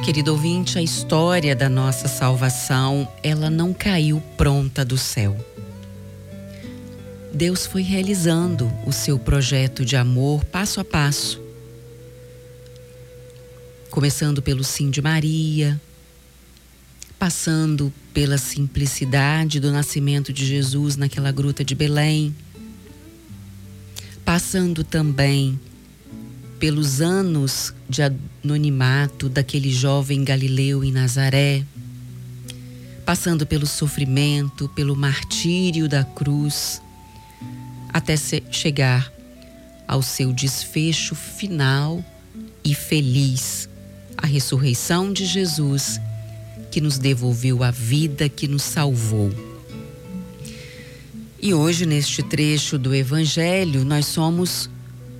Querido ouvinte, a história da nossa salvação, ela não caiu pronta do céu. Deus foi realizando o seu projeto de amor passo a passo. Começando pelo sim de Maria, passando pela simplicidade do nascimento de Jesus naquela gruta de Belém, passando também pelos anos de anonimato daquele jovem galileu em Nazaré, passando pelo sofrimento, pelo martírio da cruz, até chegar ao seu desfecho final e feliz, a ressurreição de Jesus, que nos devolveu a vida, que nos salvou. E hoje, neste trecho do Evangelho, nós somos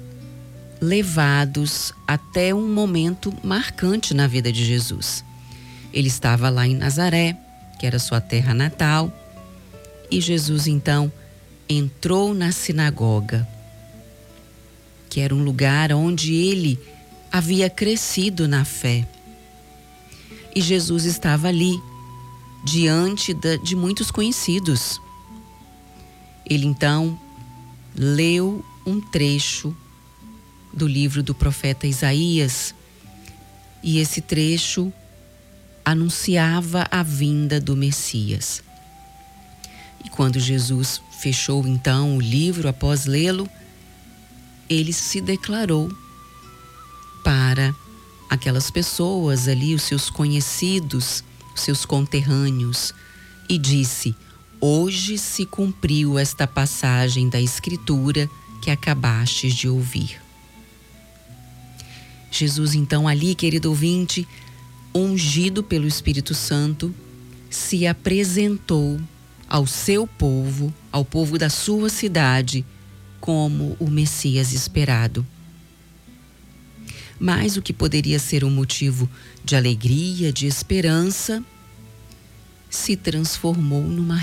levados até um momento marcante na vida de Jesus. Ele estava lá em Nazaré, que era sua terra natal, e Jesus então entrou na sinagoga, que era um lugar onde ele havia crescido na fé. E Jesus estava ali, diante de muitos conhecidos. Ele então leu um trecho do livro do profeta Isaías, e esse trecho anunciava a vinda do Messias. E quando Jesus fechou então o livro após lê-lo, ele se declarou para aquelas pessoas ali, os seus conhecidos, os seus conterrâneos, e disse: hoje se cumpriu esta passagem da Escritura que acabastes de ouvir. Jesus então ali, querido ouvinte, ungido pelo Espírito Santo, se apresentou ao seu povo, ao povo da sua cidade, como o Messias esperado. Mas o que poderia ser um motivo de alegria, de esperança, se transformou numa